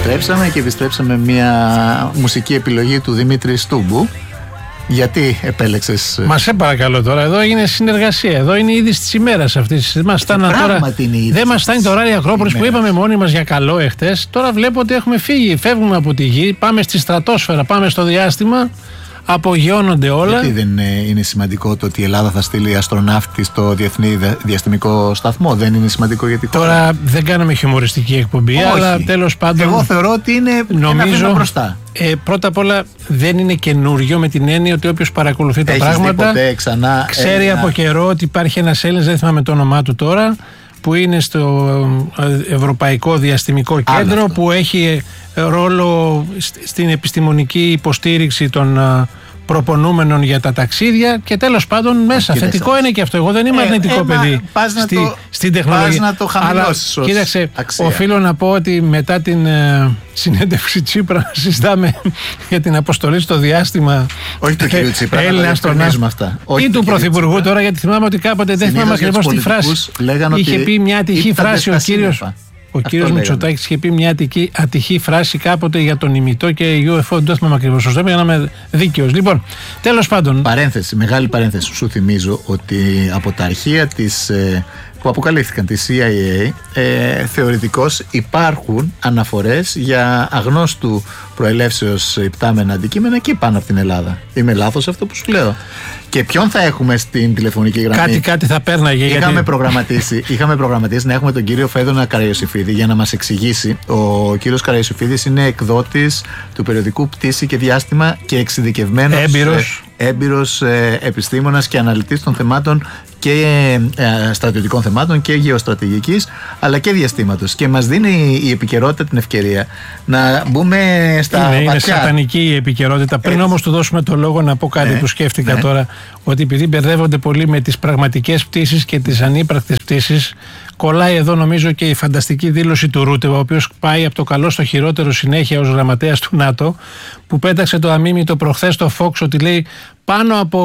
επιστρέψαμε μια μουσική επιλογή του Δημήτρη Στούμπου. Γιατί επέλεξες? Μα σε παρακαλώ τώρα, εδώ είναι συνεργασία. Εδώ είναι η είδηση της ημέρας αυτής. Δεν μας φτάνει το ωράριο Ακρόπολης που είπαμε μόνοι μας για καλό εχθές. Τώρα βλέπω ότι έχουμε φύγει, φεύγουμε από τη γη, πάμε στη στρατόσφαιρα, πάμε στο διάστημα. Απογειώνονται όλα. Γιατί δεν είναι σημαντικό το ότι η Ελλάδα θα στείλει αστροναύτη στο Διεθνή Διαστημικό Σταθμό? Δεν είναι σημαντικό γιατί. Τώρα δεν κάναμε χιουμοριστική εκπομπή, όχι, αλλά τέλος πάντων. Εγώ θεωρώ ότι είναι ένα βήμα μπροστά. Πρώτα απ' όλα δεν είναι καινούριο, με την έννοια ότι όποιος παρακολουθεί τα πράγματα ξέρει από καιρό ότι υπάρχει ένας Έλληνας, δεν θυμάμαι το όνομά του τώρα, που είναι στο Ευρωπαϊκό Διαστημικό Κέντρο, που έχει ρόλο στην επιστημονική υποστήριξη των προπονούμενων για τα ταξίδια και τέλος πάντων μέσα. Θετικό είναι και αυτό. Εγώ δεν είμαι αρνητικό παιδί στην τεχνολογία. Πας να το χαμηλώσεις. Κοίταξε, οφείλω να πω ότι μετά την συνέντευξη Τσίπρα συζητάμε για την αποστολή στο διάστημα. Όχι του κ. Τσίπρα, αυτά. Ή του Πρωθυπουργού τώρα, γιατί θυμάμαι ότι κάποτε, δεν θυμάμαι ακριβώς τη φράση, είχε πει μια ατυχή φράση ο κύριος Μητσοτάκης είχε πει μια ατυχή φράση κάποτε για τον ημιτό και UFO. Δεν θυμάμαι ακριβώς σωστά, για να είμαι δίκαιος. Λοιπόν, τέλος πάντων. Μεγάλη παρένθεση. Σου θυμίζω ότι από τα αρχεία που αποκαλύφθηκαν τη CIA, θεωρητικώς υπάρχουν αναφορές για αγνώστου προελεύσεως υπτάμενα αντικείμενα και πάνω από την Ελλάδα. Είμαι λάθος αυτό που σου λέω? Και ποιον θα έχουμε στην τηλεφωνική γραμμή? Κάτι θα πέρναγε. Είχαμε προγραμματίσει να έχουμε τον κύριο Φέδωνα Καραϊωσηφίδη για να μας εξηγήσει. Ο κύριος Καραϊωσηφίδης είναι εκδότης του περιοδικού Πτήση και Διάστημα και εξειδικευμένος έμπειρος επιστήμονας και αναλυτής των θεμάτων και στρατιωτικών θεμάτων και γεωστρατηγικής αλλά και διαστήματος, και μας δίνει η επικαιρότητα την ευκαιρία να μπούμε στα βαθιά. Είναι σατανική η επικαιρότητα. Πριν όμως του δώσουμε το λόγο να πω κάτι που σκέφτηκα τώρα, ότι επειδή μπερδεύονται πολύ με τις πραγματικές πτήσεις και τις ανύπαρκτες πτήσεις, κολλάει εδώ νομίζω και η φανταστική δήλωση του Ρούτε, ο οποίος πάει από το καλό στο χειρότερο συνέχεια ως γραμματέας του ΝΑΤΟ, που πέταξε το αμίμητο προχθές στο Fox ότι λέει πάνω από